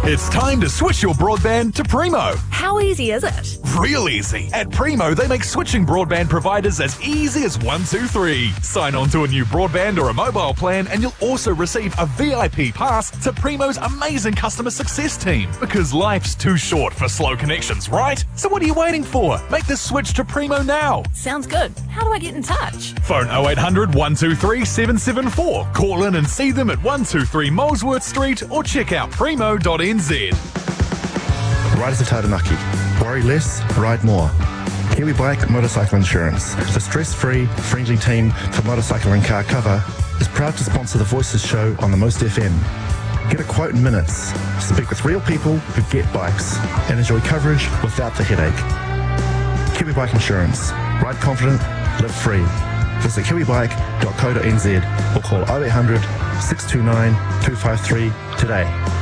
It's time to switch your broadband to Primo. How easy is it? Real easy. At Primo, they make switching broadband providers as easy as 1, 2, 3. Sign on to a new broadband or a mobile plan and you'll also receive a VIP pass to Primo's amazing customer success team. Because life's too short for slow connections, right? So what are you waiting for? Make the switch to Primo now. Sounds good. How do I get in touch? Phone 0800 123 774. Call in and see them at 123 Molesworth Street or check out primo.nz. Riders of Taranaki. Worry less, ride more. Kiwi Bike Motorcycle Insurance, the stress-free, friendly team for motorcycle and car cover, is proud to sponsor the Voices show on the Most FM. Get a quote in minutes, speak with real people who get bikes, and enjoy coverage without the headache. Kiwi Bike Insurance. Ride confident, live free. Visit kiwibike.co.nz or call 0800 629 253 today.